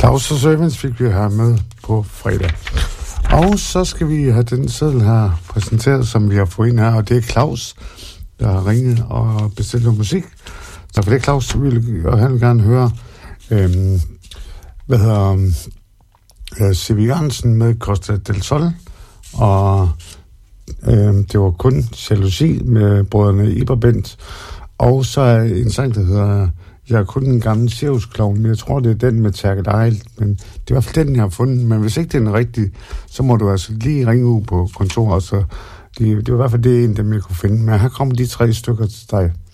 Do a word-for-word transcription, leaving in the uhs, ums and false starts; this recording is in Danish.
Claus og Servants fik vi her med på fredag. Og så skal vi have den seddel her præsenteret, som vi har fået ind her, og det er Claus, der har ringet og bestilt noget musik. Så for det Claus, så vil og han vil gerne høre, øhm, hvad hedder øh, C V Jørgensen med Costa del Sol, og øhm, det var kun Jalousi med brødrene Iberbent, og så er en sang, der hedder Jeg er kun en gammel cirkusklovn, men jeg tror, det er den med Tærket Ejl, men det er i hvert fald den, jeg har fundet. Men hvis ikke det er den rigtige, så må du altså lige ringe ud på kontoret, så det, det var i hvert fald det en, dem jeg kunne finde. Men her kommer de tre stykker til dig.